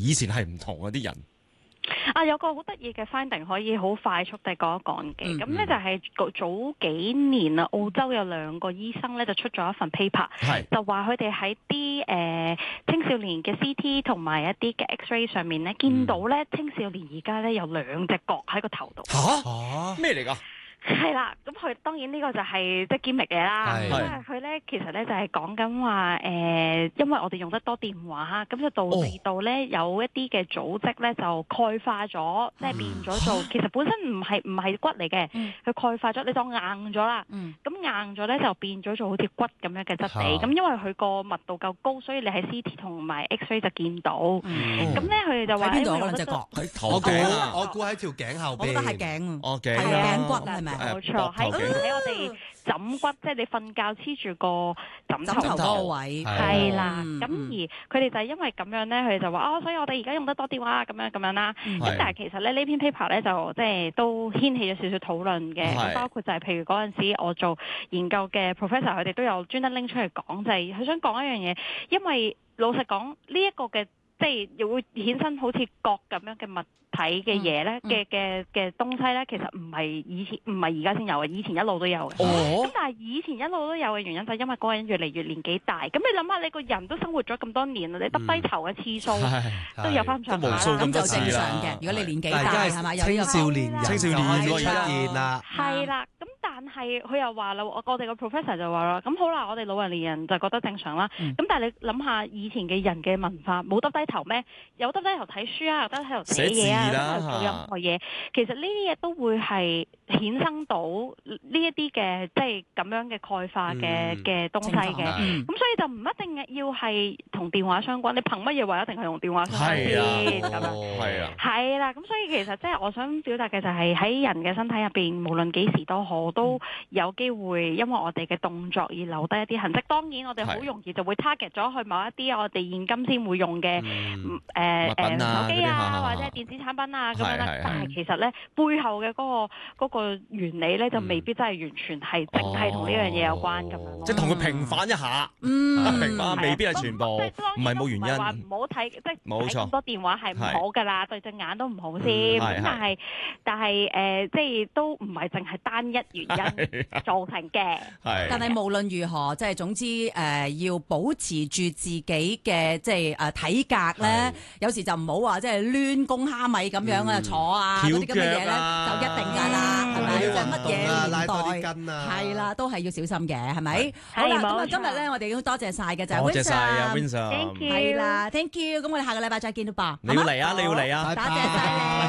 以前係唔同啊啲人。 有個好得意嘅 finding 可以好快速地講一講嘅，咁咧就係早幾年啊，澳洲有2個醫生咧就出咗一份 paper，就話佢哋喺啲青少年嘅 CT 同埋一啲嘅 X-ray 上面咧，見到咧青少年而家咧有2隻角喺個頭度。 嚇？咩嚟㗎？ 係啦，咁佢當然呢個就係即係堅力嘢啦。因為佢咧其實咧就係講緊話因為我哋用得多電話，咁就導致到咧有一啲嘅組織咧就鈣化咗，即係變咗做其實本身唔係骨嚟嘅，佢鈣化咗，你當硬咗啦。咁硬咗咧就變咗做好似骨咁樣嘅質地。咁因為佢個密度夠高，所以你喺 CT 同埋 X-ray 就見到。咁咧佢哋就話喺邊度嗰兩隻角？ 喺頭頸我估喺條頸後邊。 我覺得係頸啊。 哦，頸頸骨係咪？ 冇錯，喺我哋枕骨，即係你瞓覺黐住個枕頭嗰個位， 係啦。咁而佢哋就係因為咁樣咧，佢哋就話所以我哋而家用得多電話咁樣啦。咁但係其實咧呢篇 paper 咧就即係都掀起咗少少討論嘅，包括就係譬如嗰陣時我做研究嘅 professor， 佢哋都有專登拎出嚟講，就係佢想講一樣嘢，因為老實講呢一個嘅。即係又會衍生好似角咁樣嘅物體嘅嘢咧，嘅東西咧，其實唔係而家先有嘅，以前一路都有嘅。咁但係以前一路都有嘅原因就係因為嗰個人越嚟越年紀大。咁你諗下，你個人都生活咗咁多年啦，你耷低頭嘅次數都有翻上下啦， 咁就正常嘅。如果你年紀大係咪？ 青少年人青少年出現啦， 係啦。咁但係佢又話啦，我哋個 professor 就話啦，咁好啦，我哋老人年人就覺得正常啦。咁但係你諗下以前嘅人嘅文化，冇耷低頭咩？有耷低頭睇書啊，有耷低頭寫嘢啊，有耷低頭做任何嘢。其實呢啲嘢都會係衍生到呢一啲嘅即係咁樣嘅鈣化嘅東西嘅。咁所以就唔一定要係同電話相關。你憑乜嘢話一定係同電話相關先？咁樣係啦。咁所以其實即係我想表達嘅就係喺人嘅身體入邊，無論幾時都好，都有機會因為我哋嘅動作而留低一啲痕跡。當然我哋好容易就會 target 咗去某一啲我哋現今先會用嘅手機啊或者電子產品啊咁樣啦。但係其實咧背後嘅嗰個原理咧就未必真係完全係淨係同呢樣嘢有關咁樣。 即係同佢平反一下，平反未必係全部，唔係冇原因。 話唔好睇，即係冇錯， 睇咁多電話係唔好㗎啦，對隻眼都唔好先。咁但係即係都唔係淨係單一原因造成嘅。 但係無論如何，即係總之要保持住自己嘅即係體格咧，有時就唔好話即係亂公蝦米咁樣啊坐啊嗰啲咁嘅嘢咧，就一定㗎啦，係咪？即係乜嘢年代係啦，都係要小心嘅，係咪？好啦，咁啊今日咧，我哋已經多謝晒嘅就係 Vincent，多謝晒啊 Vincent， Thank you， 係啦 ，Thank you，咁我哋下個禮拜再見啦噃。 你要嚟啊，你要嚟啊， 多謝晒你。